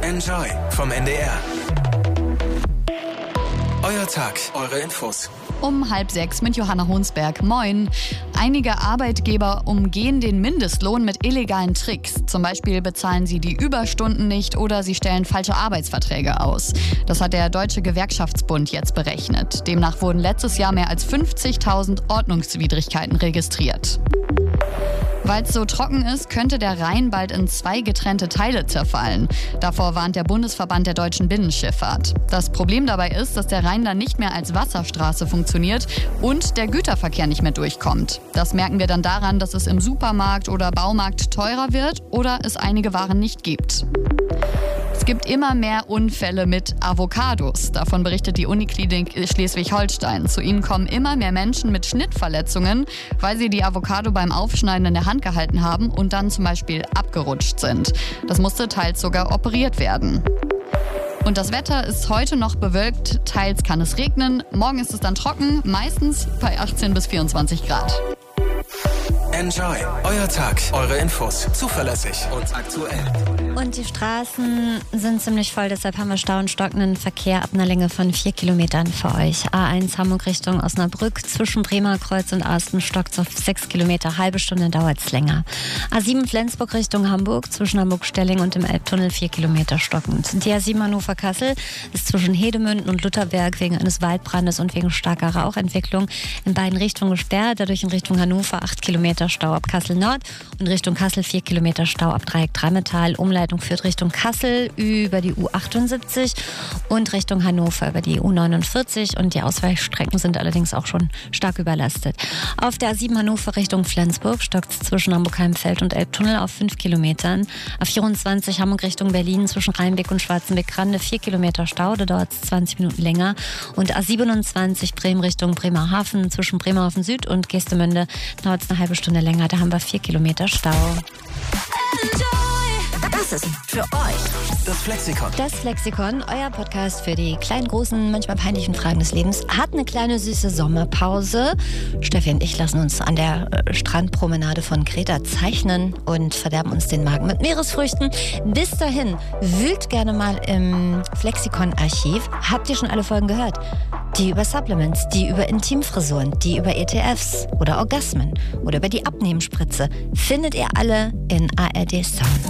Enjoy vom NDR. Euer Tag, eure Infos. Um 5:30 mit Johanna Honsberg. Moin. Einige Arbeitgeber umgehen den Mindestlohn mit illegalen Tricks. Zum Beispiel bezahlen sie die Überstunden nicht oder sie stellen falsche Arbeitsverträge aus. Das hat der Deutsche Gewerkschaftsbund jetzt berechnet. Demnach wurden letztes Jahr mehr als 50.000 Ordnungswidrigkeiten registriert. Weil es so trocken ist, könnte der Rhein bald in 2 getrennte Teile zerfallen. Davor warnt der Bundesverband der deutschen Binnenschifffahrt. Das Problem dabei ist, dass der Rhein dann nicht mehr als Wasserstraße funktioniert und der Güterverkehr nicht mehr durchkommt. Das merken wir dann daran, dass es im Supermarkt oder Baumarkt teurer wird oder es einige Waren nicht gibt. Es gibt immer mehr Unfälle mit Avocados. Davon berichtet die Uniklinik Schleswig-Holstein. Zu ihnen kommen immer mehr Menschen mit Schnittverletzungen, weil sie die Avocado beim Aufschneiden in der Hand gehalten haben und dann zum Beispiel abgerutscht sind. Das musste teils sogar operiert werden. Und das Wetter ist heute noch bewölkt, teils kann es regnen. Morgen ist es dann trocken, meistens bei 18 bis 24 Grad. Enjoy, euer Tag, eure Infos. Zuverlässig und aktuell. Und die Straßen sind ziemlich voll, deshalb haben wir Stau und stockenden Verkehr ab einer Länge von 4 Kilometern für euch. A1 Hamburg Richtung Osnabrück zwischen Bremerkreuz und Asten stockt auf 6 Kilometer, halbe Stunde dauert es länger. A7 Flensburg Richtung Hamburg zwischen Hamburg-Stelling und dem Elbtunnel 4 Kilometer stockend. Die A7 Hannover-Kassel ist zwischen Hedemünden und Lutherberg wegen eines Waldbrandes und wegen starker Rauchentwicklung in beiden Richtungen gesperrt, dadurch in Richtung Hannover 8 Kilometer Stau ab Kassel Nord und Richtung Kassel 4 Kilometer Stau ab Dreieck Dreimetall. Umleitung führt Richtung Kassel über die U78 und Richtung Hannover über die U49 und die Ausweichstrecken sind allerdings auch schon stark überlastet. Auf der A7 Hannover Richtung Flensburg stockt es zwischen Hamburg-Heimfeld und Elbtunnel auf 5 Kilometern. A24 Hamburg Richtung Berlin zwischen Rheinbeck und Schwarzenbeck-Grande 4 Kilometer Stau, da dauert es 20 Minuten länger. Und A27 Bremen Richtung Bremerhaven zwischen Bremerhaven Süd und Geestemünde dauert es eine halbe Stunde länger, da haben wir 4 Kilometer Stau. Das ist für euch Das Flexikon. Das Flexikon, euer Podcast für die kleinen, großen, manchmal peinlichen Fragen des Lebens, hat eine kleine süße Sommerpause. Steffi und ich lassen uns an der Strandpromenade von Kreta zeichnen und verderben uns den Magen mit Meeresfrüchten. Bis dahin, wühlt gerne mal im Flexikon-Archiv. Habt ihr schon alle Folgen gehört? Die über Supplements, die über Intimfrisuren, die über ETFs oder Orgasmen oder über die Abnehmspritze findet ihr alle in ARD Sound.